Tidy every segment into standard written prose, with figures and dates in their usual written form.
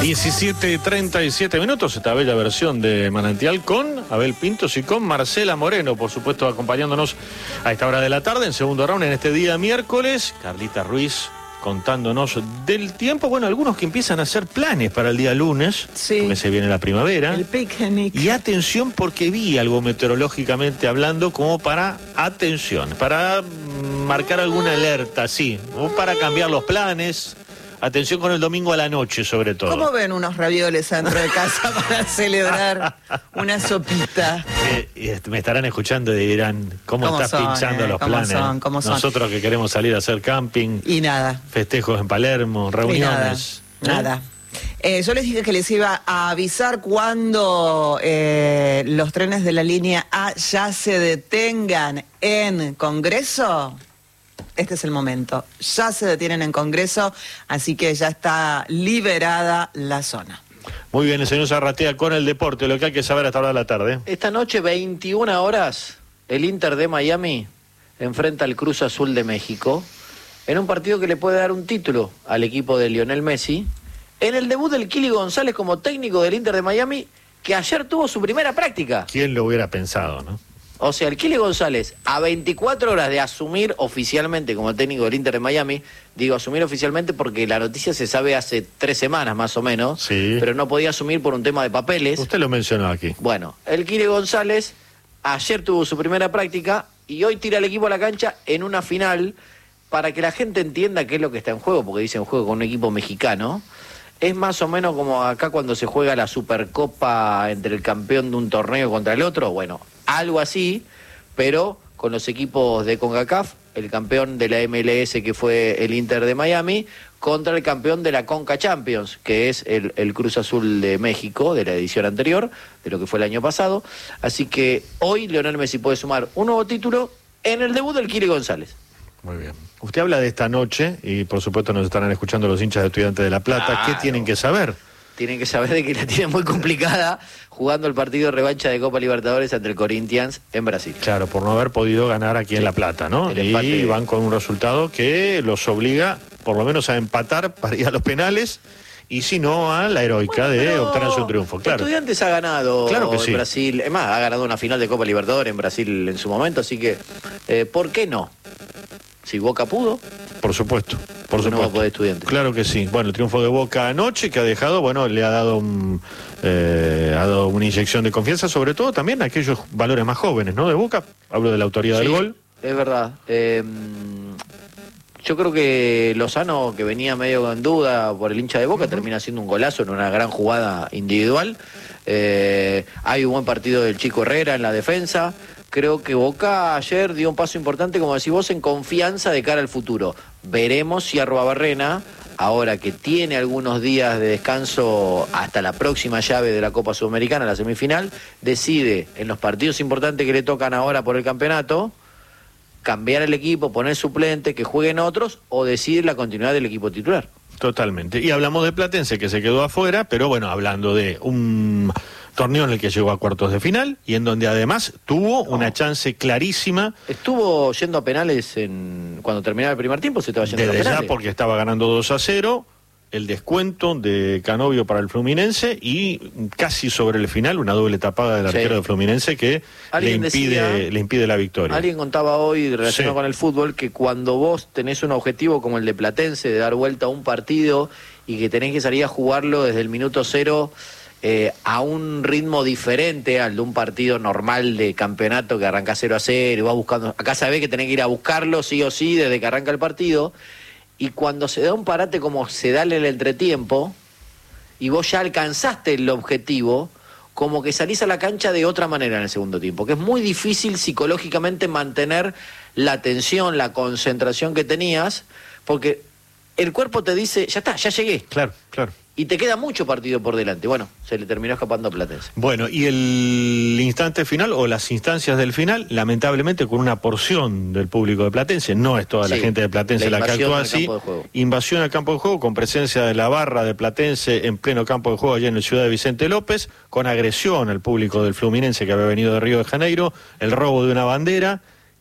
17:37 minutos, esta bella versión de Manantial con Abel Pintos y con Marcela Moreno, por supuesto, acompañándonos a esta hora de la tarde, en segundo round, en este día miércoles. Carlita Ruiz contándonos del tiempo. Bueno, algunos que empiezan a hacer planes para el día lunes, sí, porque se viene la primavera. El picnic. Y atención, porque vi algo meteorológicamente hablando como para marcar alguna alerta, sí, o para cambiar los planes. Atención con el domingo a la noche, sobre todo. ¿Cómo ven unos ravioles dentro de casa para celebrar una sopita? Me estarán escuchando y dirán, ¿cómo estás pinchando los planes? ¿Cómo son? Nosotros que queremos salir a hacer camping. Y nada. Festejos en Palermo, reuniones. Nada. Yo les dije que les iba a avisar cuando los trenes de la línea A ya se detengan en Congreso. Este es el momento. Ya se detienen en Congreso, así que ya está liberada la zona. Muy bien, el señor Zarratea con el deporte, lo que hay que saber hasta ahora de la tarde. Esta noche, 21 horas, el Inter de Miami enfrenta al Cruz Azul de México en un partido que le puede dar un título al equipo de Lionel Messi, en el debut del Kili González como técnico del Inter de Miami, que ayer tuvo su primera práctica. ¿Quién lo hubiera pensado, no? O sea, el Kili González, a 24 horas de asumir oficialmente como técnico del Inter de Miami, digo asumir oficialmente porque la noticia se sabe hace 3 semanas más o menos, sí, pero no podía asumir por un tema de papeles. Usted lo mencionó aquí. Bueno, el Kili González ayer tuvo su primera práctica y hoy tira al equipo a la cancha en una final para que la gente entienda qué es lo que está en juego, porque dicen juego con un equipo mexicano. Es más o menos como acá cuando se juega la Supercopa entre el campeón de un torneo contra el otro, bueno, algo así, pero con los equipos de CONCACAF, el campeón de la MLS que fue el Inter de Miami, contra el campeón de la Conca Champions, que es el Cruz Azul de México, de la edición anterior, de lo que fue el año pasado. Así que hoy Lionel Messi puede sumar un nuevo título en el debut del Kili González. Muy bien. Usted habla de esta noche y por supuesto nos estarán escuchando los hinchas de Estudiantes de La Plata. Claro. ¿Qué tienen que saber? Tienen que saber de que la tienen muy complicada jugando el partido de revancha de Copa Libertadores ante el Corinthians en Brasil. Claro, por no haber podido ganar aquí en La Plata, ¿no? Y van con un resultado que los obliga por lo menos a empatar para ir a los penales y si no a la heroica de obtener su triunfo. Claro. Estudiantes ha ganado que sí. En Brasil, es más, ha ganado una final de Copa Libertadores en Brasil en su momento, así que ¿por qué no? Si Boca pudo. Por supuesto, por supuesto. No va a poder Estudiantes. Claro que sí. Bueno, el triunfo de Boca anoche que ha dejado, bueno, le ha dado una inyección de confianza, sobre todo también a aquellos valores más jóvenes, ¿no? De Boca, hablo de la autoridad del gol. Es verdad. Yo creo que Lozano, que venía medio en duda por el hincha de Boca, termina haciendo un golazo en una gran jugada individual. Hay un buen partido del Chico Herrera en la defensa. Creo que Boca ayer dio un paso importante, como decís vos, en confianza de cara al futuro. Veremos si Arruabarrena, ahora que tiene algunos días de descanso hasta la próxima llave de la Copa Sudamericana, la semifinal, decide en los partidos importantes que le tocan ahora por el campeonato, cambiar el equipo, poner suplente, que jueguen otros, o decidir la continuidad del equipo titular. Totalmente. Y hablamos de Platense, que se quedó afuera, pero bueno, hablando de un torneo en el que llegó a cuartos de final y en donde además tuvo una chance clarísima. Estuvo yendo a penales cuando terminaba el primer tiempo, se estaba yendo a penales. Ya porque estaba ganando 2-0, el descuento de Canovio para el Fluminense y casi sobre el final una doble tapada del arquero de Fluminense que le impide la victoria. Alguien contaba hoy relacionado con el fútbol que cuando vos tenés un objetivo como el de Platense de dar vuelta a un partido y que tenés que salir a jugarlo desde el minuto 0 a un ritmo diferente al de un partido normal de campeonato que arranca 0-0 y va buscando, acá sabés que tenés que ir a buscarlo sí o sí desde que arranca el partido. Y cuando se da un parate como se da en el entretiempo, y vos ya alcanzaste el objetivo, como que salís a la cancha de otra manera en el segundo tiempo, que es muy difícil psicológicamente mantener la atención, la concentración que tenías, porque el cuerpo te dice, ya está, ya llegué. Claro, claro. Y te queda mucho partido por delante. Bueno, se le terminó escapando a Platense. Bueno, y el instante final, o las instancias del final, lamentablemente con una porción del público de Platense, no es toda la gente de Platense la que actúa así, invasión al campo de juego con presencia de la barra de Platense en pleno campo de juego allá en la ciudad de Vicente López, con agresión al público del Fluminense que había venido de Río de Janeiro, el robo de una bandera,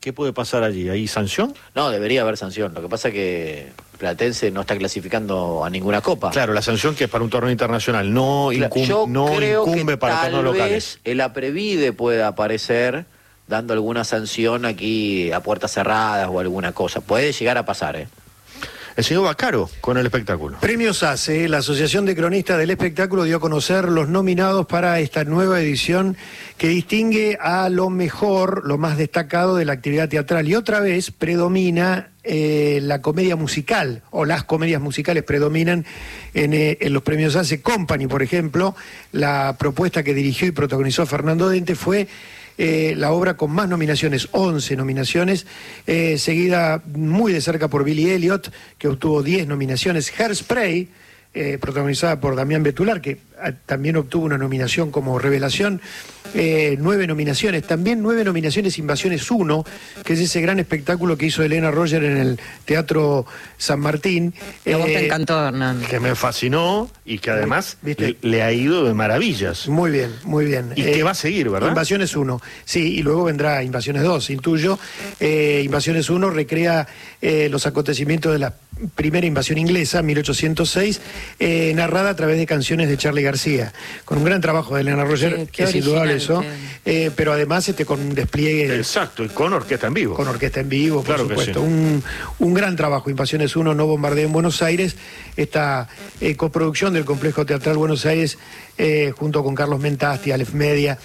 ¿qué puede pasar allí? ¿Hay sanción? No, debería haber sanción. Lo que pasa es que Platense no está clasificando a ninguna copa. Claro, la sanción que es para un torneo internacional, no Yo creo incumbe que para torneos locales. Tal vez el Aprevide pueda aparecer dando alguna sanción aquí a puertas cerradas o alguna cosa. Puede llegar a pasar, ¿eh? El señor Baccaro con el espectáculo. Premios ACE, la Asociación de Cronistas del Espectáculo dio a conocer los nominados para esta nueva edición que distingue a lo mejor, lo más destacado de la actividad teatral. Y otra vez predomina la comedia musical, o las comedias musicales predominan en los premios ACE. Company, por ejemplo, la propuesta que dirigió y protagonizó Fernando Dente fue la obra con más nominaciones, 11 nominaciones, seguida muy de cerca por Billy Elliot, que obtuvo 10 nominaciones. Hairspray, protagonizada por Damián Betular, que también obtuvo una nominación como revelación, 9 nominaciones, también 9 nominaciones Invasiones 1, que es ese gran espectáculo que hizo Elena Roger en el Teatro San Martín. Que a vos te encantó, Hernán. Que me fascinó y que además le ha ido de maravillas. Muy bien, muy bien. Y que va a seguir, ¿verdad? Invasiones 1, sí, y luego vendrá Invasiones 2, intuyo. Invasiones 1 recrea los acontecimientos de la primera invasión inglesa, 1806, narrada a través de canciones de Charly García, con un gran trabajo de Elena Roger, que es indudable eso, pero además con un despliegue... Exacto, y con orquesta en vivo. Con orquesta en vivo, por claro supuesto. Que sí. Un gran trabajo. Invasiones 1, No bombardeo en Buenos Aires, esta coproducción del Complejo Teatral Buenos Aires, junto con Carlos Mentasti, Aleph Media,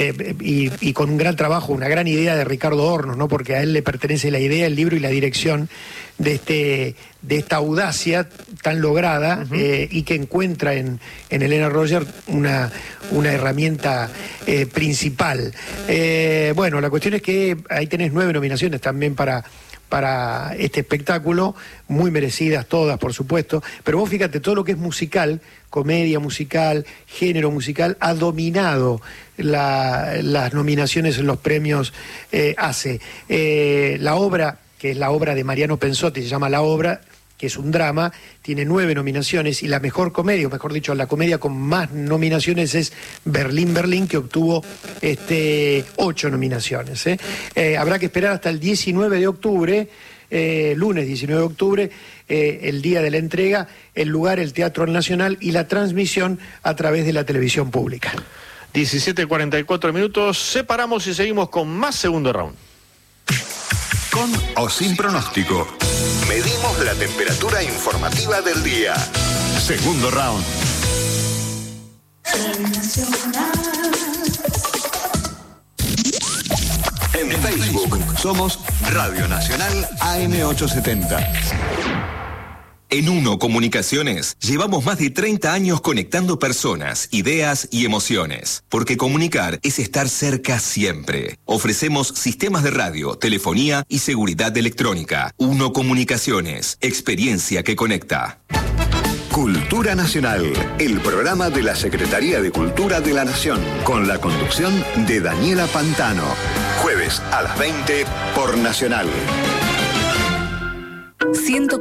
y con un gran trabajo, una gran idea de Ricardo Hornos, ¿no? Porque a él le pertenece la idea, el libro y la dirección de esta audacia tan lograda, y que encuentra en Elena Roger una herramienta principal. Bueno, la cuestión es que ahí tenés 9 nominaciones también para este espectáculo, muy merecidas todas, por supuesto, pero vos fíjate, todo lo que es musical, comedia musical, género musical, ha dominado las nominaciones en los premios ACE. La obra, que es la obra de Mariano Pensotti, se llama La Obra, que es un drama, tiene 9 nominaciones, y la mejor comedia, o mejor dicho, la comedia con más nominaciones es Berlín, Berlín, que obtuvo 8 nominaciones. Habrá que esperar hasta el 19 de octubre, lunes 19 de octubre, el día de la entrega, el lugar, el Teatro Nacional, y la transmisión a través de la televisión pública. 17:44 minutos, separamos y seguimos con más segundo round. Con o sin pronóstico. Medimos la temperatura informativa del día. Segundo round. En Facebook somos Radio Nacional AM870. En Uno Comunicaciones llevamos más de 30 años conectando personas, ideas y emociones. Porque comunicar es estar cerca siempre. Ofrecemos sistemas de radio, telefonía y seguridad electrónica. Uno Comunicaciones, experiencia que conecta. Cultura Nacional, el programa de la Secretaría de Cultura de la Nación, con la conducción de Daniela Pantano. Jueves a las 20 por Nacional.